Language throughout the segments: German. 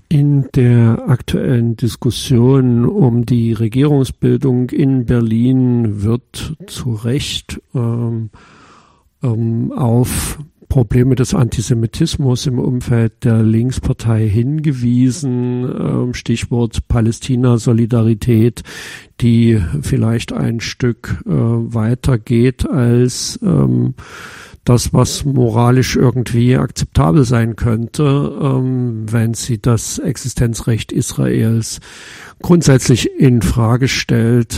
In der aktuellen Diskussion um die Regierungsbildung in Berlin wird zu Recht auf Probleme des Antisemitismus im Umfeld der Linkspartei hingewiesen. Stichwort Palästina-Solidarität, die vielleicht ein Stück weiter geht als das, was moralisch irgendwie akzeptabel sein könnte, wenn sie das Existenzrecht Israels grundsätzlich in Frage stellt.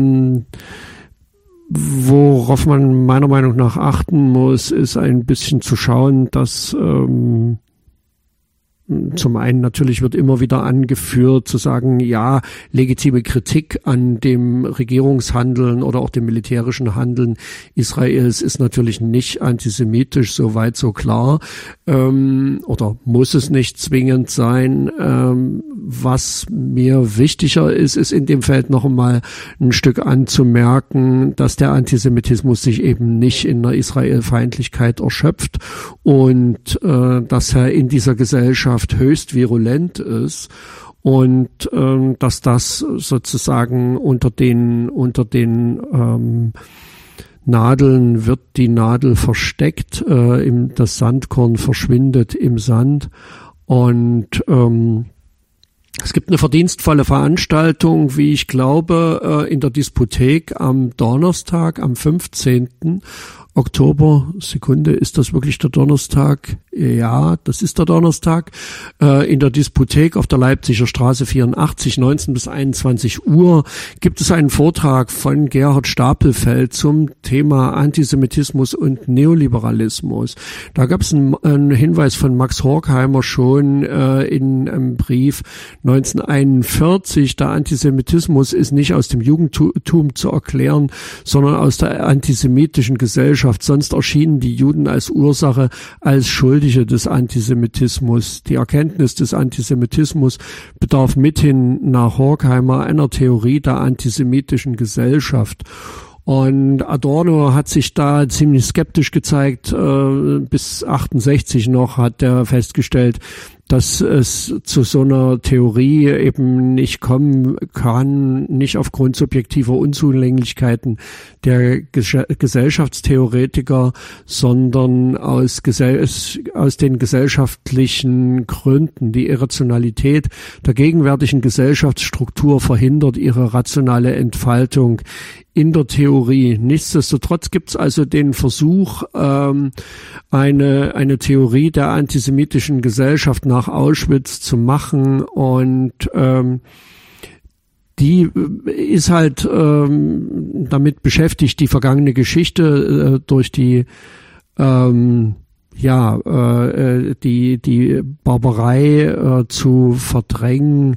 Worauf man meiner Meinung nach achten muss, ist ein bisschen zu schauen, dass zum einen natürlich wird immer wieder angeführt, zu sagen, ja, legitime Kritik an dem Regierungshandeln oder auch dem militärischen Handeln Israels ist natürlich nicht antisemitisch, soweit so klar, oder muss es nicht zwingend sein. Was mir wichtiger ist in dem Feld noch einmal ein Stück anzumerken, dass der Antisemitismus sich eben nicht in der Israelfeindlichkeit erschöpft und dass er in dieser Gesellschaft höchst virulent ist und dass das sozusagen unter den Nadeln wird die Nadel versteckt, das Sandkorn verschwindet im Sand und es gibt eine verdienstvolle Veranstaltung, wie ich glaube, in der Disputhek am Donnerstag, am 15. Oktober, Sekunde, ist das wirklich der Donnerstag? Ja, das ist der Donnerstag. In der Disputhek auf der Leipziger Straße 84, 19 bis 21 Uhr, gibt es einen Vortrag von Gerhard Stapelfeld zum Thema Antisemitismus und Neoliberalismus. Da gab es einen Hinweis von Max Horkheimer schon in einem Brief 1941. Der Antisemitismus ist nicht aus dem Judentum zu erklären, sondern aus der antisemitischen Gesellschaft. Sonst erschienen die Juden als Ursache, als Schuldige des Antisemitismus. Die Erkenntnis des Antisemitismus bedarf mithin nach Horkheimer einer Theorie der antisemitischen Gesellschaft. Und Adorno hat sich da ziemlich skeptisch gezeigt. Bis 68 noch hat er festgestellt, dass es zu so einer Theorie eben nicht kommen kann, nicht aufgrund subjektiver Unzulänglichkeiten der Gesellschaftstheoretiker, sondern aus den gesellschaftlichen Gründen. Die Irrationalität der gegenwärtigen Gesellschaftsstruktur verhindert ihre rationale Entfaltung in der Theorie. Nichtsdestotrotz gibt es also den Versuch, eine Theorie der antisemitischen Gesellschaft nach Auschwitz zu machen und die ist halt damit beschäftigt, die vergangene Geschichte durch die Barbarei zu verdrängen,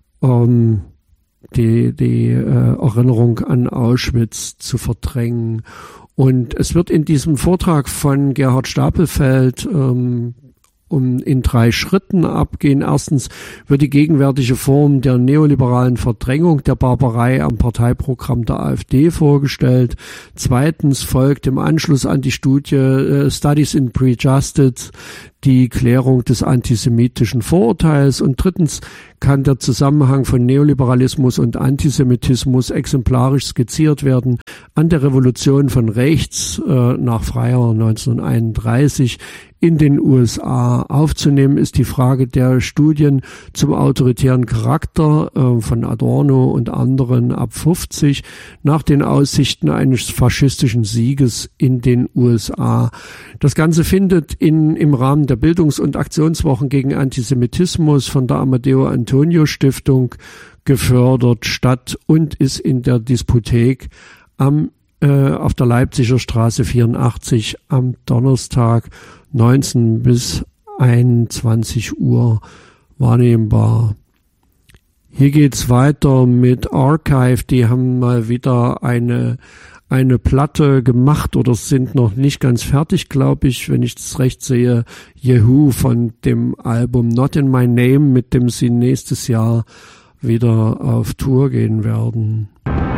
die Erinnerung an Auschwitz zu verdrängen. Und es wird in diesem Vortrag von Gerhard Stapelfeld in 3 Schritten abgehen. Erstens wird die gegenwärtige Form der neoliberalen Verdrängung der Barbarei am Parteiprogramm der AfD vorgestellt. Zweitens folgt im Anschluss an die Studie Studies in Prejustice die Klärung des antisemitischen Vorurteils und drittens kann der Zusammenhang von Neoliberalismus und Antisemitismus exemplarisch skizziert werden. An der Revolution von rechts nach Freier 1931 in den USA aufzunehmen ist die Frage der Studien zum autoritären Charakter von Adorno und anderen ab 50 nach den Aussichten eines faschistischen Sieges in den USA. Das Ganze findet im Rahmen der Bildungs- und Aktionswochen gegen Antisemitismus von der Amadeo Antonio Stiftung gefördert statt und ist in der Disputhek auf der Leipziger Straße 84 am Donnerstag 19 bis 21 Uhr wahrnehmbar. Hier geht's weiter mit Archive. Die haben mal wieder eine Platte gemacht oder sind noch nicht ganz fertig, glaube ich, wenn ich das recht sehe. Jehu von dem Album Not in My Name, mit dem sie nächstes Jahr wieder auf Tour gehen werden.